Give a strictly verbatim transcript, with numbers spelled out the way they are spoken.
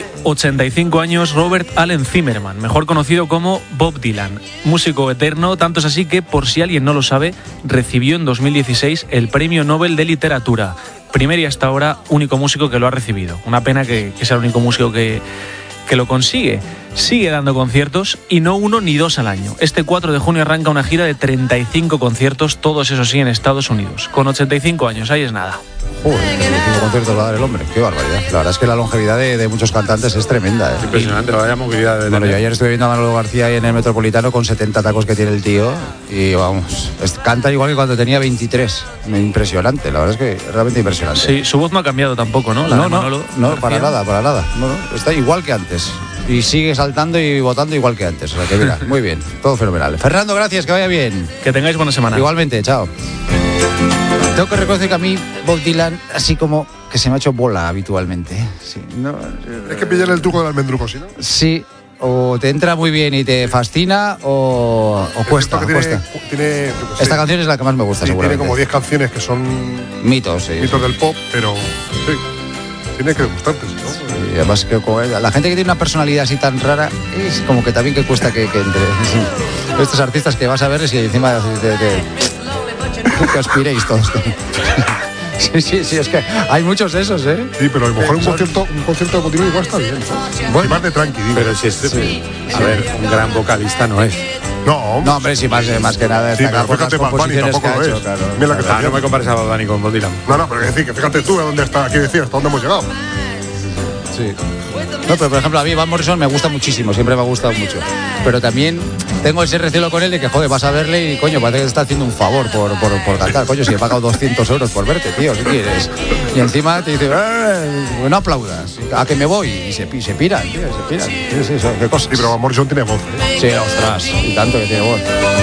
Hoy, ochenta y cinco años, Robert Allen Zimmerman, mejor conocido como Bob Dylan, músico eterno, tanto es así que, por si alguien no lo sabe, recibió en dos mil dieciséis el Premio Nobel de Literatura. Primer y hasta ahora único músico que lo ha recibido. Una pena que, que sea el único músico que, que lo consigue. Sigue dando conciertos y no uno ni dos al año. Este cuatro de junio arranca una gira de treinta y cinco conciertos, todos esos sí en Estados Unidos. Con ochenta y cinco años, ahí es nada. Joder, cinco conciertos va a dar el hombre, qué barbaridad. La verdad es que la longevidad de, de muchos cantantes es tremenda, ¿eh? Impresionante, vaya movilidad de... Bueno, yo ayer estuve viendo a Manolo García ahí en el Metropolitano con setenta tacos que tiene el tío y vamos, es, canta igual que cuando tenía veintitrés. Impresionante, la verdad es que es realmente impresionante. Sí, su voz no ha cambiado tampoco, ¿no? La no, de no, Manolo no, García. para nada, para nada. No, no, está igual que antes. Y sigue saltando y votando igual que antes. O sea que mira, muy bien, todo fenomenal. Fernando, gracias, que vaya bien. Que tengáis buena semana. Igualmente, chao. Tengo que reconocer que a mí Bob Dylan, así como que se me ha hecho bola habitualmente. Sí, no, es que pillar el truco del almendruco, ¿sí, no? Sí, o te entra muy bien y te fascina o, o cuesta. Tiene, cuesta. Tiene, sí. Esta canción es la que más me gusta, sí, seguramente. Tiene como diez canciones que son mitos, sí, mitos sí. del pop, pero sí, tiene que gustarte, ¿no? Sí, además que la gente que tiene una personalidad así tan rara es como que también que cuesta que, que entre. Sí. Estos artistas que vas a ver y encima de, de, que os piréis todos. Sí, sí, sí, es que hay muchos de esos, ¿eh? Sí, pero a lo mejor un concierto, un concierto de continuo igual está bien, ¿no? Bueno, y más de tranqui, digo. Pero si este, sí. A ver, un gran vocalista no es. No, no, hombre, sí, más, más que nada sí, pero fíjate, Bad Bunny tampoco lo es. Claro, Mira claro. Ah, no me compares a Bad Bunny con Bob Dylan. No, no, pero que decir, que fíjate tú a dónde está, aquí decías, hasta dónde hemos llegado. Sí. No, pero por ejemplo, a mí Van Morrison me gusta muchísimo, siempre me ha gustado mucho. Pero también tengo ese recelo con él de que, joder, vas a verle y, coño, parece que te está haciendo un favor por, por, por cantar. Coño, si he pagado doscientos euros por verte, tío, ¿qué quieres? Y encima te dice, eh, no aplaudas, a que me voy. Y se, y se piran, tío, se piran. Sí, sí, sí, qué cosa. Sí, pero Van Morrison tiene voz, ¿eh? Sí, ostras, y tanto que tiene voz.